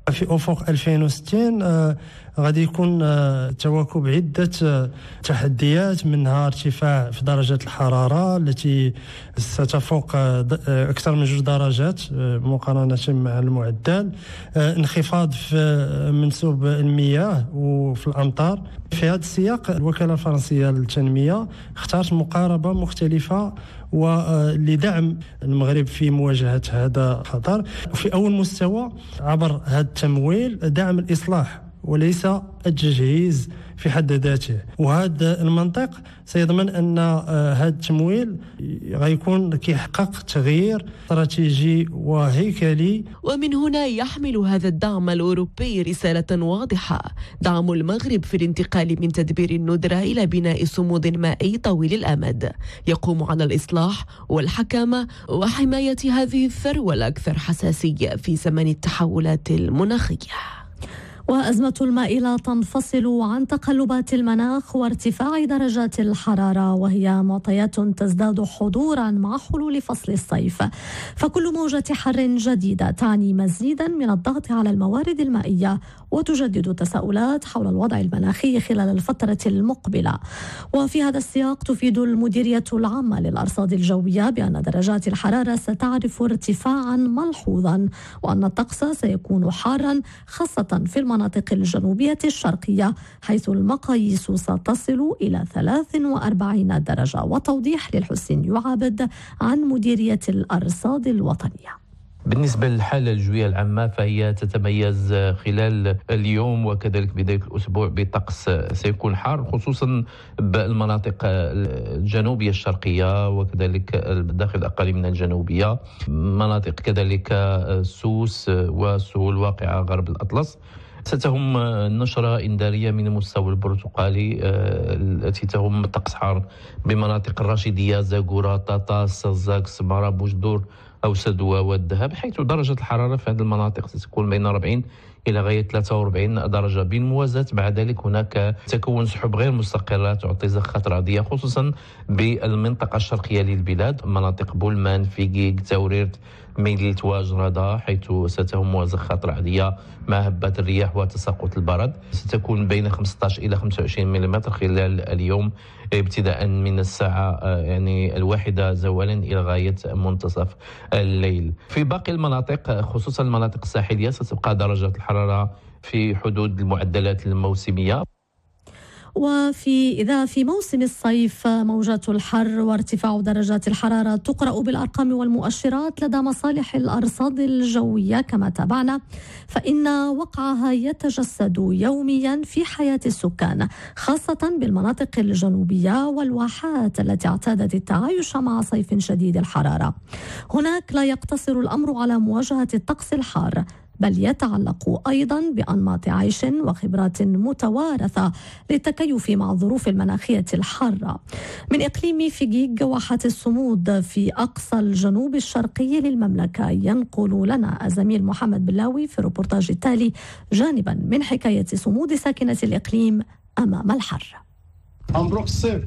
في أفق 2060 غادي يكون تواكب عدة تحديات، منها ارتفاع في درجة الحرارة التي ستفوق أكثر من 2 درجات مقارنة مع المعدل، انخفاض في منسوب المياه وفي الأمطار. في هذا السياق الوكالة الفرنسية للتنمية اختارت مقاربة مختلفة ولدعم المغرب في مواجهة هذا الخطر. وفي أول مستوى عبر هذا التمويل دعم الإصلاح وليس التجهيز في حد ذاته، وهذا المنطق سيضمن أن هذا التمويل غيكون كيحقق تغيير استراتيجي وهيكلي. ومن هنا يحمل هذا الدعم الأوروبي رسالة واضحة: دعم المغرب في الانتقال من تدبير الندرة إلى بناء صمود مائي طويل الأمد يقوم على الإصلاح والحكامة وحماية هذه الثروة الأكثر حساسية في زمن التحولات المناخية. وأزمة الماء لا تنفصل عن تقلبات المناخ وارتفاع درجات الحرارة، وهي معطيات تزداد حضورا مع حلول فصل الصيف. فكل موجة حر جديدة تعني مزيدا من الضغط على الموارد المائية وتجدد تساؤلات حول الوضع المناخي خلال الفترة المقبلة. وفي هذا السياق تفيد المديرية العامة للأرصاد الجوية بأن درجات الحرارة ستعرف ارتفاعا ملحوظا، وأن الطقس سيكون حارا خاصة في المناطق الجنوبية الشرقية، حيث المقاييس ستصل إلى 43 درجة. وتوضيح للحسين يعابد عن مديرية الأرصاد الوطنية. بالنسبة للحالة الجوية العامة فهي تتميز خلال اليوم وكذلك بداية الأسبوع بطقس سيكون حار، خصوصا بالمناطق الجنوبية الشرقية وكذلك داخل الأقاليم الجنوبية، مناطق كذلك سوس وسهول الواقعة غرب الأطلس. ستهم نشرة إنذارية من المستوى البرتقالي التي تهم طقس حار بمناطق الرشيدية، زاكورة، طاطاس، الزاك، سمارة، بوجدور أو سدوى والذهب، حيث درجة الحرارة في هذه المناطق ستكون بين 40 إلى غاية 43 درجة. بالموازاة مع ذلك هناك تكون سحب غير مستقرة تعطي زخات رعدية خصوصا بالمنطقة الشرقية للبلاد، مناطق بولمان، فيقيق، توريرت، ميدل، تواج، رضا، حيث ستهم زخات رعدية مع هبات الرياح وتساقط البرد. ستكون بين 15 إلى 25 ملم خلال اليوم ابتداء من الساعة 1 زوالا إلى غاية منتصف الليل. في باقي المناطق خصوصا المناطق الساحلية ستبقى درجات الحرارة في حدود المعدلات الموسمية. في موسم الصيف موجات الحر وارتفاع درجات الحرارة تقرأ بالأرقام والمؤشرات لدى مصالح الأرصاد الجوية كما تابعنا، فإن وقعها يتجسد يوميا في حياة السكان، خاصة بالمناطق الجنوبية والواحات التي اعتادت التعايش مع صيف شديد الحرارة. هناك لا يقتصر الأمر على مواجهة الطقس الحار، بل يتعلق أيضا بأنماط عيش وخبرات متوارثة للتكيف مع الظروف المناخية الحارة. من إقليم فيقيق واحة الصمود في أقصى الجنوب الشرقي للمملكة ينقل لنا الزميل محمد بلاوي في الريبورتاج التالي جانبا من حكاية صمود ساكنة الإقليم أمام الحر. مبروك الصيف.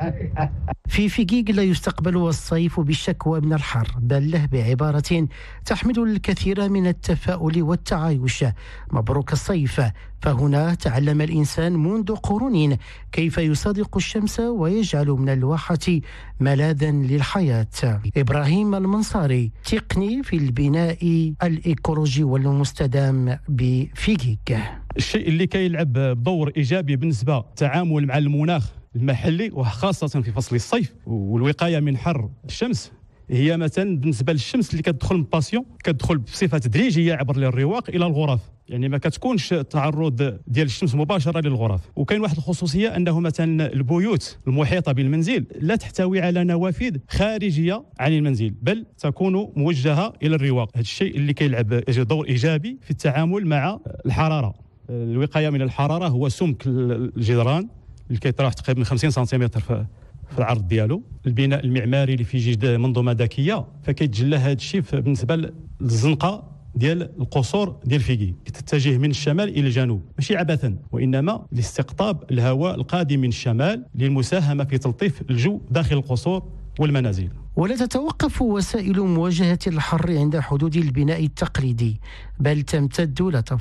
في فيقيق لا يستقبل الصيف بالشكوى من الحر، بل له بعبارة تحمل الكثير من التفاؤل والتعايش. مبروك الصيف، فهنا تعلم الإنسان منذ قرون كيف يصادق الشمس ويجعل من الواحة ملاذا للحياة. إبراهيم المنصاري تقني في البناء الإيكولوجي والمستدام بفيقيق. الشيء اللي كيلعب دور إيجابي بالنسبة للتعامل مع المناخ المحلي وخاصة في فصل الصيف والوقاية من حر الشمس، هي مثلا بالنسبة للشمس اللي كتدخل من باسيون كتدخل بصفة تدريجية عبر الرواق إلى الغرف، يعني ما كتكونش تعرض ديال الشمس مباشرة للغرف. وكاين واحد الخصوصية أنه مثلا البيوت المحيطة بالمنزل لا تحتوي على نوافذ خارجية عن المنزل، بل تكون موجهة إلى الرواق. هذا الشيء اللي كيلعب دور إيجابي في التعامل مع الحرارة. الوقاية من الحرارة هو سمك الجدران اللي كيتراوح تقريبا من 50 سنتيمتر في العرض ديالو. البناء المعماري اللي فيه جهد منظومه ذكيه، فكيتجلى هذا الشيء بالنسبه للزنقه ديال القصور ديال فيقيق، تتجه من الشمال الى الجنوب ماشي عبثا، وانما لاستقطاب الهواء القادم من الشمال للمساهمه في تلطيف الجو داخل القصور والمنازل. ولا تتوقف وسائل مواجهة الحر عند حدود البناء التقليدي، بل تمتد